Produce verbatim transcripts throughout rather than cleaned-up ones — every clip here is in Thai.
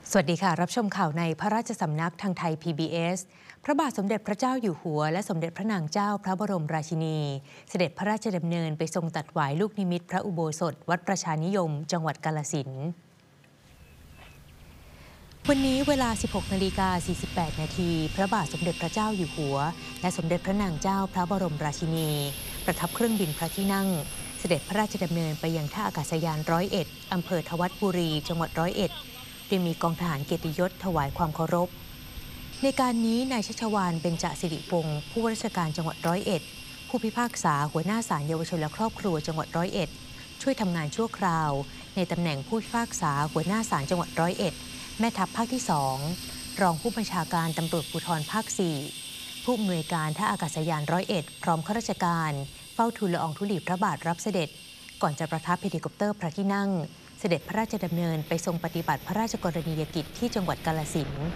สวัสดีค่ะรับชมข่าวในพระราชสำนักทางไทย พี บี เอส พระบาทสมเด็จพระเจ้าอยู่หัวและสมเด็จพระนางเจ้าพระบรมราชินีเสด็จพระราชดำเนินไปทรงตัดหวายลูกนิมิตพระอุโบสถวัดประชานิยมจังหวัดกาฬสินธุ์วันนี้เวลา สิบหกนาฬิกาสี่สิบแปดนาทีพระบาทสมเด็จพระเจ้าอยู่หัวและสมเด็จพระนางเจ้าพระบรมราชินีประทับเครื่องบินพระที่นั่งเสด็จพระราชดำเนินไปยังท่าอากาศยานร้อยเอ็ดอำเภอทวัดบุรีจังหวัดร้อยเอ็ดโดยมีกองทหารเกียรติยศถวายความเคารพในการนี้นายชัชวาลเบญจสิริวงศ์ผู้ว่าราชการจังหวัดร้อยเอ็ดผู้พิพากษาหัวหน้าศาลเยาวชนและครอบครัวจังหวัดร้อยเอ็ดช่วยทำงานชั่วคราวในตำแหน่งผู้พิพากษาหัวหน้าศาลจังหวัดร้อยเอ็ดแม่ทัพภาคที่สองรองผู้บัญชาการตำรวจภูธรภาคสี่ผู้อำนวยการท่าอากาศยานร้อยเอ็ดพร้อมข้าราชการเฝ้าทูลละอองธุลีพระบาทรับเสด็จก่อนจะประทับเฮลิคอปเตอร์พระที่นั่งเสด็จพระราชดำเนินไปทรงปฏิบัติพระราชกรณียกิจที่จังหวัดกาฬสินธุ์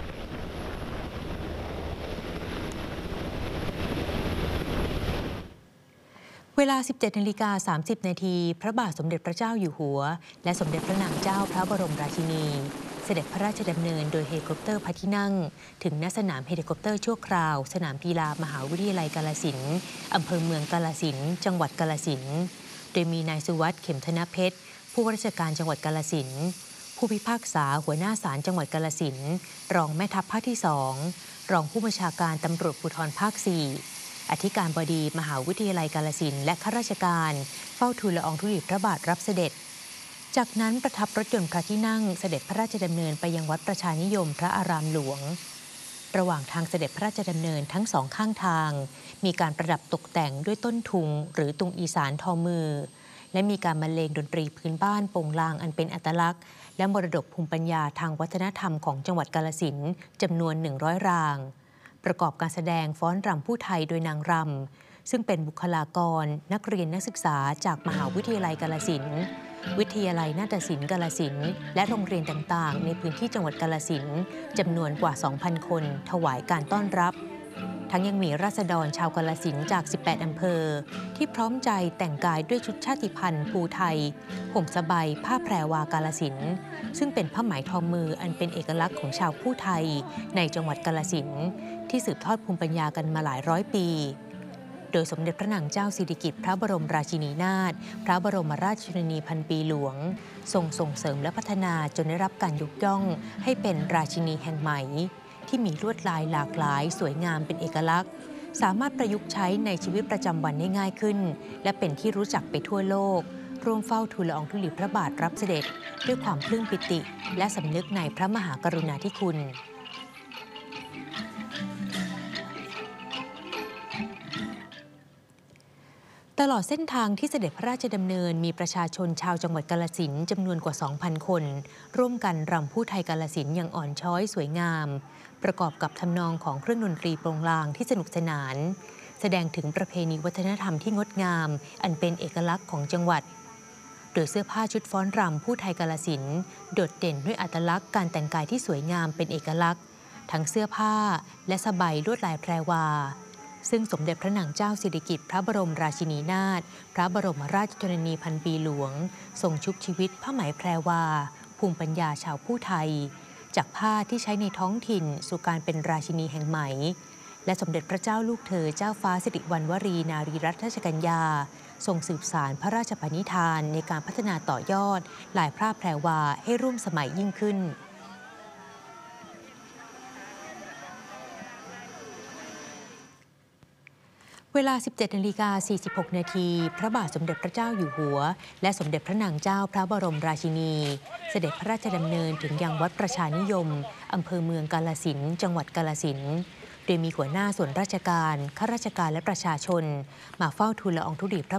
เวลา สิบเจ็ดนาฬิกาสามสิบนาทีพระบาทสมเด็จพระเจ้าอยู่หัวและสมเด็จพระนางเจ้าพระบรมราชินีเสด็จพระราชดำเนินโดยเฮลิคอปเตอร์พระที่นั่งถึงณสนามเฮลิคอปเตอร์ชั่วคราวสนามกีฬามหาวิทยาลัยกาฬสินธุ์อำเภอเมืองกาฬสินธุ์จังหวัดกาฬสินธุ์โดยมีนายสุวัฒน์เข็มธนเพชรผู้ว่าราชการจังหวัดกาฬสินธุ์ผู้พิพากษาหัวหน้าศาลจังหวัดกาฬสินธุ์รองแม่ทัพภาคที่สองรองผู้บัญชาการตำรวจภูธรภาคสี่อธิการบดีมหาวิทยาลัยกาฬสินธุ์และข้าราชการเฝ้าทูลละอองธุลีพระบาทรับเสด็จจากนั้นประทับรถยนต์พระที่นั่งเสด็จพระราชดำเนินไปยังวัดประชานิยมพระอารามหลวงระหว่างทางเสด็จพระราชดำเนินทั้งสองข้างทางมีการประดับตกแต่งด้วยต้นทุงหรือตุงอีสานทอมือและมีการบรรเลงดนตรีพื้นบ้านโปงลางอันเป็นอัตลักษณ์และมรดกภูมิปัญญาทางวัฒนธรรมของจังหวัดกาฬสินธุ์จำนวนหนึ่งร้อยรางประกอบการแสดงฟ้อนรำผู้ไทยโดยนางรำซึ่งเป็นบุคลากรนักเรียนนักศึกษาจากมหาวิทยาลัยกาฬสินธุ์วิทยาลัยนาฏศิลป์กาฬสินธุ์และโรงเรียนต่างๆในพื้นที่จังหวัดกาฬสินธุ์จำนวนกว่า สองพัน คนถวายการต้อนรับทั้งยังมีราษฎรชาวกาฬสินธุ์จากสิบแปดอำเภอที่พร้อมใจแต่งกายด้วยชุดชาติพันธุ์ภูไทยห่มสบายผ้าแพรวากาฬสินธุ์ซึ่งเป็นผ้าไหมทอมืออันเป็นเอกลักษณ์ของชาวผู้ไทยในจังหวัดกาฬสินธุ์ที่สืบทอดภูมิปัญญากันมาหลายร้อยปีโดยสมเด็จพระนางเจ้าสิริกิติ์พระบรมราชินีนาถพระบรมราชชนนีพันปีหลวงทรงส่งเสริมและพัฒนาจนได้รับการยกย่องให้เป็นราชินีแห่งไหมที่มีลวดลายหลากหลายสวยงามเป็นเอกลักษณ์สามารถประยุกต์ใช้ในชีวิตประจำวันได้ง่ายขึ้นและเป็นที่รู้จักไปทั่วโลกร่วมเฝ้าทูลละอองธุลีพระบาทรับเสด็จด้วยความปลื้มปิติและสำนึกในพระมหากรุณาธิคุณตลอดเส้นทางที่เสด็จพระราชดำเนินมีประชาชนชาวจังหวัดกาฬสินธุ์จำนวนกว่า สองพัน คนร่วมกันรำผู้ไทยกาฬสินธุ์อย่างอ่อนช้อยสวยงามประกอบกับทำนองของเครื่องดนตรีโปรงลางที่สนุกสนานแสดงถึงประเพณีวัฒนธรรมที่งดงามอันเป็นเอกลักษณ์ของจังหวัดโดยเสื้อผ้าชุดฟ้อนรำผู้ไทยกาฬสินธุ์โดดเด่นด้วยอัตลักษณ์การแต่งกายที่สวยงามเป็นเอกลักษณ์ทั้งเสื้อผ้าและสบายลวดลายแพรวาซึ่งสมเด็จพระนางเจ้าสิริกิติ์พระบรมราชินีนาถพระบรมราชชนนีพันปีหลวงทรงชุบชีวิตผ้าไหมแพรวาภูมิปัญญาชาวผู้ไทยจากผ้าที่ใช้ในท้องถิ่นสู่การเป็นราชินีแห่งไหมและสมเด็จพระเจ้าลูกเธอเจ้าฟ้าสิริวัณวรีนารีรัตนราชกัญญาทรงสืบสานพระราชปณิธานในการพัฒนาต่อยอดลายผ้าแพรวาให้ร่วมสมัยยิ่งขึ้นเวลา สิบเจ็ดนาฬิกาสี่สิบหกนาทีพระบาทสมเด็จพระเจ้าอยู่หัวและสมเด็จพระนางเจ้าพระบรมราชินีเสด็จพระราชดำเนินถึงยังวัดประชานิยมอำเภอเมืองกาฬสินธุ์จังหวัดกาฬสินธุ์โดยมีหัวหน้าส่วนราชการข้าราชการและประชาชนมาเฝ้าทูลละอองธุลีพระ